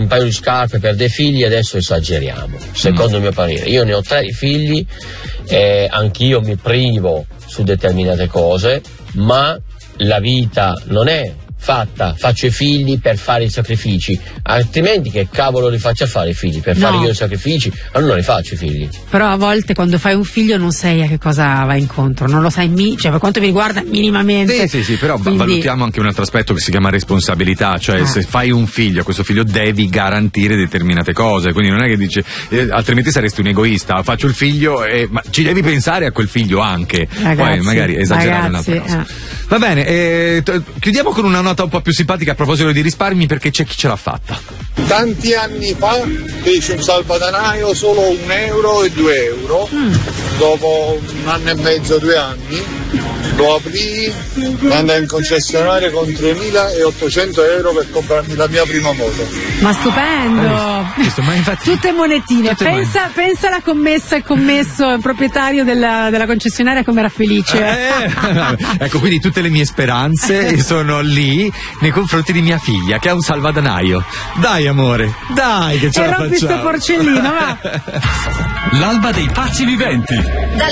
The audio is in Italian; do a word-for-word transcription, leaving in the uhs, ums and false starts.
paio di scarpe per dei figli, adesso esageriamo, secondo mm. il mio parere. Io ne ho tre figli, eh, anch'io mi privo su determinate cose, ma la vita non è fatta, faccio i figli per fare i sacrifici, altrimenti che cavolo li faccio a fare i figli? Per no. fare io i sacrifici? Allora non li faccio i figli. Però a volte quando fai un figlio non sai a che cosa va incontro, non lo sai, mi- cioè per quanto mi riguarda minimamente. Sì, sì, sì, però Quindi... valutiamo anche un altro aspetto che si chiama responsabilità, cioè ah. se fai un figlio, a questo figlio devi garantire determinate cose, quindi non è che dici, eh, altrimenti saresti un egoista, faccio il figlio, e, ma ci devi pensare a quel figlio anche, ragazzi, poi magari esagerare ragazzi, un'altra cosa. eh. Va bene, eh, t- chiudiamo con una nota un po' più simpatica a proposito di risparmi, perché c'è chi ce l'ha fatta. Tanti anni fa feci un salvadanaio solo un euro e due euro, mm. dopo un anno e mezzo, due anni, lo aprì, andai in concessionaria con tremilaottocento euro per comprarmi la mia prima moto. Ma stupendo! Visto, ma infatti, tutte monetine, tutte pensa, mon- pensa alla commessa e commesso, il proprietario della, della concessionaria come era felice. Eh, ecco, quindi tutte le mie speranze sono lì nei confronti di mia figlia che ha un salvadanaio. Dai amore, dai che ce e la rompi sto facciamo. porcellino, va! L'alba dei pazzi viventi.